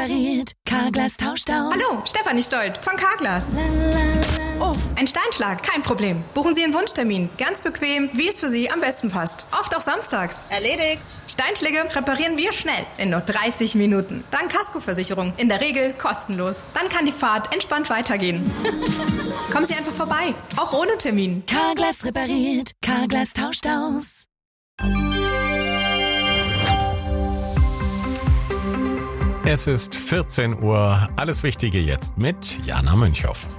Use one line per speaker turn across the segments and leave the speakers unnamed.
repariert, Carglass tauscht aus.
Hallo, Stefanie Stolt von Carglass. Oh, ein Steinschlag, kein Problem. Buchen Sie Ihren Wunschtermin. Ganz bequem, wie es für Sie am besten passt. Oft auch samstags.
Erledigt.
Steinschläge reparieren wir schnell, in nur 30 Minuten. Dank Kaskoversicherung, in der Regel kostenlos. Dann kann die Fahrt entspannt weitergehen. Kommen Sie einfach vorbei, auch ohne Termin.
Carglass repariert, Carglass tauscht aus.
Es ist 14 Uhr. Alles Wichtige jetzt mit Jana Münchhoff.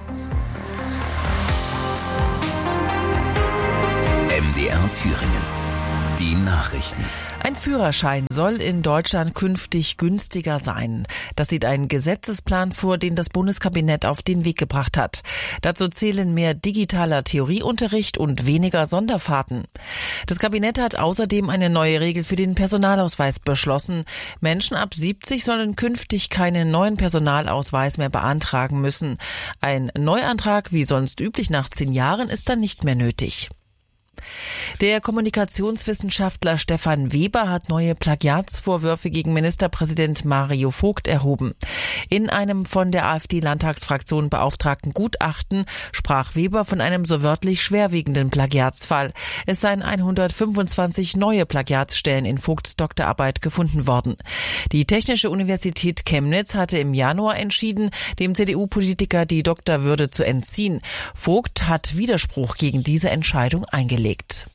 MDR Thüringen. Die Nachrichten.
Ein Führerschein soll in Deutschland künftig günstiger sein. Das sieht ein Gesetzesplan vor, den das Bundeskabinett auf den Weg gebracht hat. Dazu zählen mehr digitaler Theorieunterricht und weniger Sonderfahrten. Das Kabinett hat außerdem eine neue Regel für den Personalausweis beschlossen. Menschen ab 70 sollen künftig keinen neuen Personalausweis mehr beantragen müssen. Ein Neuantrag, wie sonst üblich nach 10 Jahren, ist dann nicht mehr nötig. Der Kommunikationswissenschaftler Stefan Weber hat neue Plagiatsvorwürfe gegen Ministerpräsident Mario Vogt erhoben. In einem von der AfD-Landtagsfraktion beauftragten Gutachten sprach Weber von einem so wörtlich schwerwiegenden Plagiatsfall. Es seien 125 neue Plagiatsstellen in Vogts Doktorarbeit gefunden worden. Die Technische Universität Chemnitz hatte im Januar entschieden, dem CDU-Politiker die Doktorwürde zu entziehen. Vogt hat Widerspruch gegen diese Entscheidung eingelegt.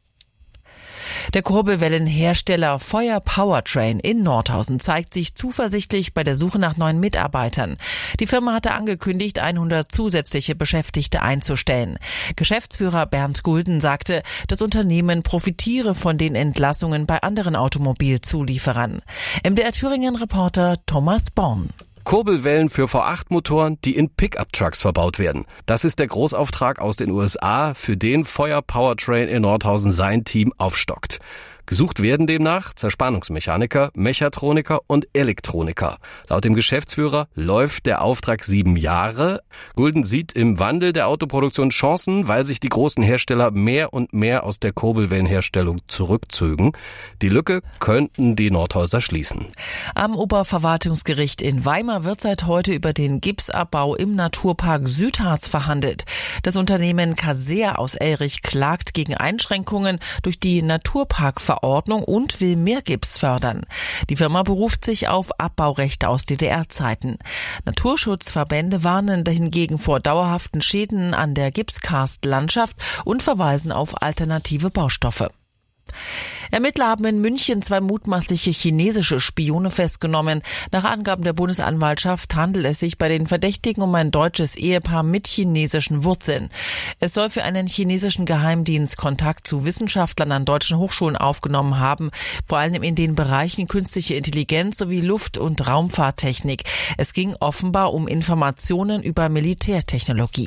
Der Kurbelwellenhersteller Feuer Powertrain in Nordhausen zeigt sich zuversichtlich bei der Suche nach neuen Mitarbeitern. Die Firma hatte angekündigt, 100 zusätzliche Beschäftigte einzustellen. Geschäftsführer Bernd Gulden sagte, das Unternehmen profitiere von den Entlassungen bei anderen Automobilzulieferern. MDR Thüringen-Reporter Thomas Born.
Kurbelwellen für V8-Motoren, die in Pickup-Trucks verbaut werden. Das ist der Großauftrag aus den USA, für den Feuer Powertrain in Nordhausen sein Team aufstockt. Gesucht werden demnach Zerspannungsmechaniker, Mechatroniker und Elektroniker. Laut dem Geschäftsführer läuft der Auftrag 7 Jahre. Gulden sieht im Wandel der Autoproduktion Chancen, weil sich die großen Hersteller mehr und mehr aus der Kurbelwellenherstellung zurückzögen. Die Lücke könnten die Nordhauser schließen.
Am Oberverwaltungsgericht in Weimar wird seit heute über den Gipsabbau im Naturpark Südharz verhandelt. Das Unternehmen Casea aus Elrich klagt gegen Einschränkungen durch die Naturparkverordnung und will mehr Gips fördern. Die Firma beruft sich auf Abbaurechte aus DDR-Zeiten. Naturschutzverbände warnen hingegen vor dauerhaften Schäden an der Gipskarstlandschaft und verweisen auf alternative Baustoffe. Ermittler haben in München 2 mutmaßliche chinesische Spione festgenommen. Nach Angaben der Bundesanwaltschaft handelt es sich bei den Verdächtigen um ein deutsches Ehepaar mit chinesischen Wurzeln. Es soll für einen chinesischen Geheimdienst Kontakt zu Wissenschaftlern an deutschen Hochschulen aufgenommen haben, vor allem in den Bereichen künstliche Intelligenz sowie Luft- und Raumfahrttechnik. Es ging offenbar um Informationen über Militärtechnologie.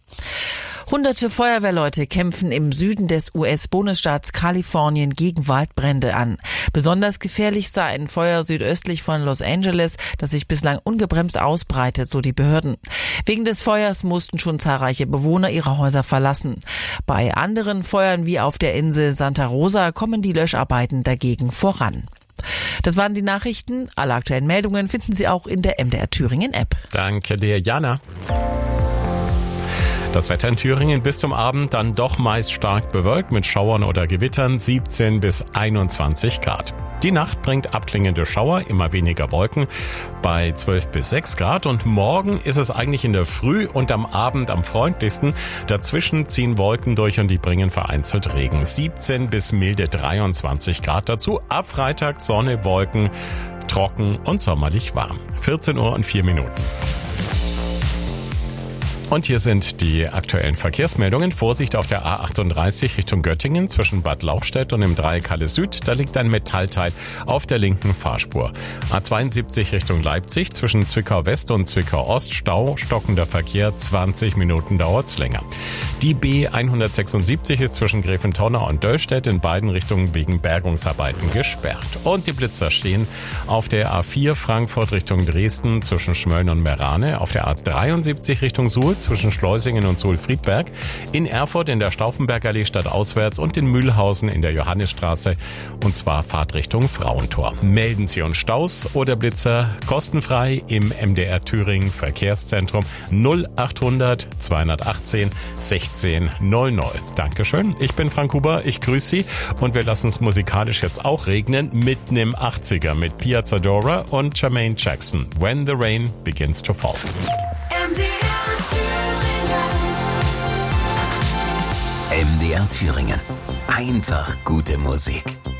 Hunderte Feuerwehrleute kämpfen im Süden des US-Bundesstaats Kalifornien gegen Waldbrände an. Besonders gefährlich sei ein Feuer südöstlich von Los Angeles, das sich bislang ungebremst ausbreitet, so die Behörden. Wegen des Feuers mussten schon zahlreiche Bewohner ihre Häuser verlassen. Bei anderen Feuern wie auf der Insel Santa Rosa kommen die Löscharbeiten dagegen voran. Das waren die Nachrichten. Alle aktuellen Meldungen finden Sie auch in der MDR Thüringen App.
Danke dir, Jana. Das Wetter in Thüringen bis zum Abend dann doch meist stark bewölkt mit Schauern oder Gewittern, 17 bis 21 Grad. Die Nacht bringt abklingende Schauer, immer weniger Wolken bei 12 bis 6 Grad. Und morgen ist es eigentlich in der Früh und am Abend am freundlichsten. Dazwischen ziehen Wolken durch und die bringen vereinzelt Regen. 17 bis milde 23 Grad dazu. Ab Freitag Sonne, Wolken, trocken und sommerlich warm. 14 Uhr und 4 Minuten. Und hier sind die aktuellen Verkehrsmeldungen. Vorsicht auf der A38 Richtung Göttingen zwischen Bad Lauchstädt und dem Dreieck Halle Süd. Da liegt ein Metallteil auf der linken Fahrspur. A72 Richtung Leipzig zwischen Zwickau West und Zwickau Ost. Stau, stockender Verkehr, 20 Minuten dauert's länger. Die B176 ist zwischen Gräfentonau und Döllstedt in beiden Richtungen wegen Bergungsarbeiten gesperrt. Und die Blitzer stehen auf der A4 Frankfurt Richtung Dresden zwischen Schmölln und Merane, auf der A73 Richtung Suhl A0 zwischen Schleusingen und Suhl-Friedberg, in Erfurt in der Stauffenbergallee stadtauswärts und in Mühlhausen in der Johannisstraße, und zwar Fahrtrichtung Frauentor. Melden Sie uns Staus oder Blitzer kostenfrei im MDR Thüringen Verkehrszentrum 0800 218 16 00. Dankeschön, ich bin Frank Huber, ich grüße Sie und wir lassen es musikalisch jetzt auch regnen mit nem 80er mit Pia Zadora und Jermaine Jackson. When the Rain Begins to Fall.
MDR Thüringen. Einfach gute Musik.